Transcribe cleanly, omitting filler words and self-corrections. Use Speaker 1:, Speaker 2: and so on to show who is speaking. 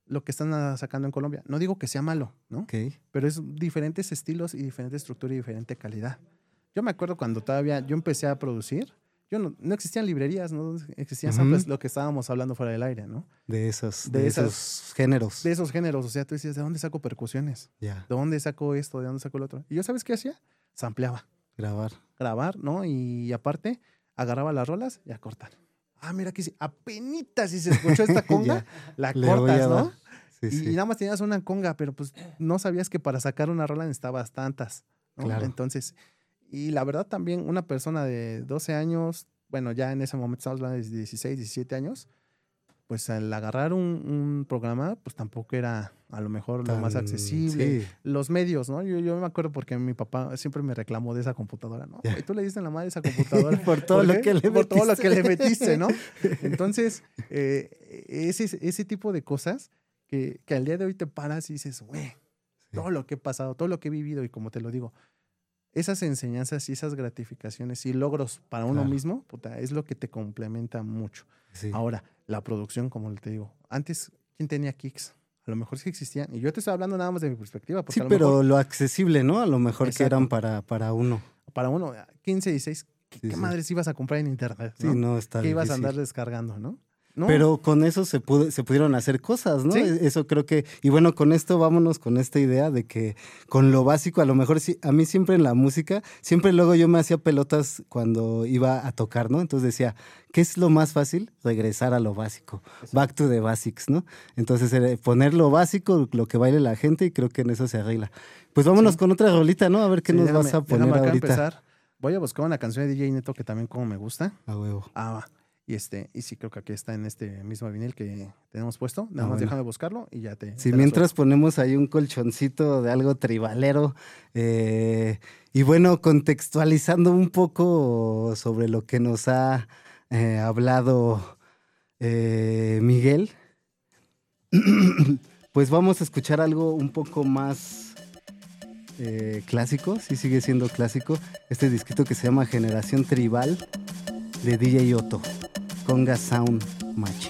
Speaker 1: lo que están sacando en Colombia. No digo que sea malo, ¿no?
Speaker 2: Ok.
Speaker 1: Pero es diferentes estilos y diferente estructura y diferente calidad. Yo me acuerdo cuando todavía yo empecé a producir, no existían librerías, no existían samples, lo que estábamos hablando fuera del aire, ¿no?
Speaker 2: De esos géneros.
Speaker 1: De esos géneros. O sea, tú decías, ¿de dónde saco percusiones?
Speaker 2: Ya.
Speaker 1: ¿De dónde saco esto? ¿De dónde saco el otro? Y yo, ¿sabes qué hacía? Sampleaba. Grabar, ¿no? Y aparte, agarraba las rolas y a cortar. Ah, mira aquí sí, apenitas si se escuchó esta conga, la cortas, ¿no? Sí. Y nada más tenías una conga, pero pues no sabías que para sacar una rola necesitabas tantas, ¿no?
Speaker 2: Claro.
Speaker 1: Entonces, y la verdad también una persona de 12 años, bueno, ya en ese momento estamos hablando de 16, 17 años, pues al agarrar un programa, pues tampoco era a lo mejor lo más accesible. Sí. Los medios, ¿no? Yo me acuerdo porque mi papá siempre me reclamó de esa computadora, ¿no? Y tú le diste en la madre de esa computadora.
Speaker 2: Por todo lo que le metiste.
Speaker 1: Por todo lo que le metiste, ¿no? Entonces, ese tipo de cosas que al día de hoy te paras y dices, güey, todo lo que he pasado, todo lo que he vivido, y como te lo digo, esas enseñanzas y esas gratificaciones y logros para uno mismo, puta, es lo que te complementa mucho. Sí. Ahora, la producción, como te digo, antes, ¿quién tenía kicks? A lo mejor sí existían. Y yo te estoy hablando nada más de mi perspectiva.
Speaker 2: Sí, pero lo accesible, ¿no? A lo mejor que eran para uno.
Speaker 1: Para uno, 15, 16, ¿qué madres ibas a comprar en internet? ¿No?
Speaker 2: Sí, no, está
Speaker 1: ¿Qué ibas
Speaker 2: difícil.
Speaker 1: a andar descargando, no? ¿No?
Speaker 2: Pero con eso se pudieron hacer cosas, ¿no?
Speaker 1: ¿Sí?
Speaker 2: Eso creo que... Y bueno, con esto vámonos con esta idea de que con lo básico, a lo mejor sí, a mí siempre en la música, siempre luego yo me hacía pelotas cuando iba a tocar, ¿no? Entonces decía, ¿qué es lo más fácil? Regresar a lo básico. Eso. Back to the basics, ¿no? Entonces poner lo básico, lo que baile la gente, y creo que en eso se arregla. Pues vámonos con otra rolita, ¿no? A ver qué nos vas a poner
Speaker 1: acá
Speaker 2: ahorita.
Speaker 1: Empezar. Voy a buscar una canción de DJ Neto que también como me gusta.
Speaker 2: A huevo.
Speaker 1: Y sí creo que aquí está en este mismo vinil que tenemos puesto. Nada más déjame buscarlo y ya te...
Speaker 2: Sí, mientras ponemos ahí un colchoncito de algo tribalero. Y bueno, contextualizando un poco sobre lo que nos ha hablado Miguel, pues vamos a escuchar algo un poco más clásico. Sí, sigue siendo clásico. Este disquito que se llama Generación Tribal de DJ Otto. Conga Sound Machine.